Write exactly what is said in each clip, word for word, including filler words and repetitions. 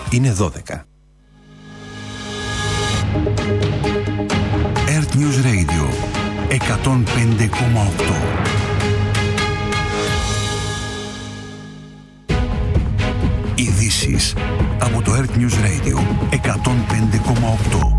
Είναι δώδεκα. Earth News Radio εκατόν πέντε κόμμα οκτώ. Ειδήσεις από το Earth News Radio εκατόν πέντε κόμμα οκτώ.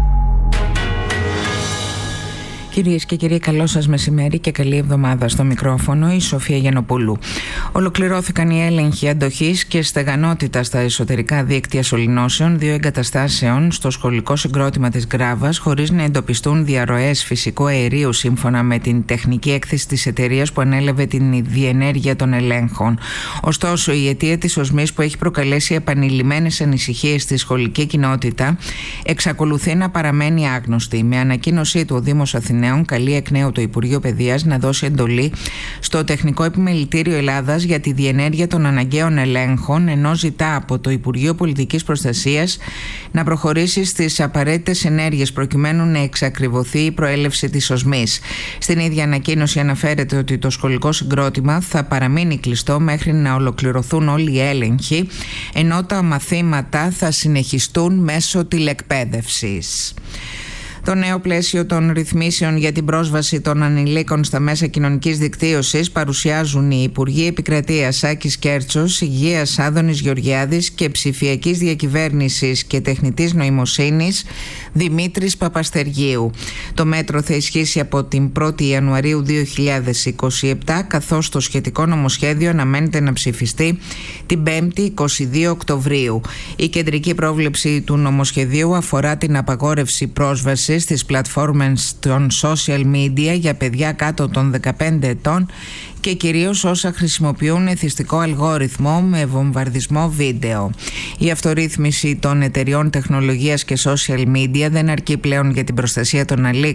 Κυρίες και κύριοι, καλό σας μεσημέρι και καλή εβδομάδα. Στο μικρόφωνο η Σοφία Γιαννοπούλου. Ολοκληρώθηκαν οι έλεγχοι αντοχής και στεγανότητα στα εσωτερικά δίκτυα σωληνώσεων δύο εγκαταστάσεων στο σχολικό συγκρότημα της Γκράβας, χωρίς να εντοπιστούν διαρροές φυσικού αερίου, σύμφωνα με την τεχνική έκθεση της εταιρείας που ανέλαβε την διενέργεια των ελέγχων. Ωστόσο, η αιτία της οσμής, που έχει προκαλέσει επανειλημμένες ανησυχίες στη σχολική κοινότητα, εξακολουθεί να παραμένει άγνωστη. Με ανακοίνωσή του, ο Δήμος Αθηναίων καλεί εκ νέου το Υπουργείο Παιδείας να δώσει εντολή στο Τεχνικό Επιμελητήριο Ελλάδας για τη διενέργεια των αναγκαίων ελέγχων, ενώ ζητά από το Υπουργείο Πολιτικής Προστασίας να προχωρήσει στις απαραίτητες ενέργειες προκειμένου να εξακριβωθεί η προέλευση της οσμής. Στην ίδια ανακοίνωση αναφέρεται ότι το σχολικό συγκρότημα θα παραμείνει κλειστό μέχρι να ολοκληρωθούν όλοι οι έλεγχοι, ενώ τα μαθήματα θα συνεχιστούν μέσω τηλεκπαίδευσης. Το νέο πλαίσιο των ρυθμίσεων για την πρόσβαση των ανηλίκων στα μέσα κοινωνικής δικτύωσης παρουσιάζουν οι Υπουργοί Επικρατείας Σάκης Κέρτσος, Υγείας Άδωνης Γεωργιάδης και Ψηφιακής Διακυβέρνησης και Τεχνητής Νοημοσύνης Δημήτρης Παπαστεργίου. Το μέτρο θα ισχύσει από την πρώτη Ιανουαρίου δύο χιλιάδες είκοσι επτά, καθώς το σχετικό νομοσχέδιο αναμένεται να ψηφιστεί την πέμπτη εικοστή δεύτερη Οκτωβρίου. Η κεντρική πρόβλεψη του νομοσχεδίου αφορά την απαγόρευση πρόσβασης στις πλατφόρμες των social media για παιδιά κάτω των δεκαπέντε ετών και κυρίως όσα χρησιμοποιούν εθιστικό αλγόριθμο με βομβαρδισμό βίντεο. Η αυτορύθμιση των εταιριών τεχνολογίας και social media δεν αρκεί πλέον για την προστασία των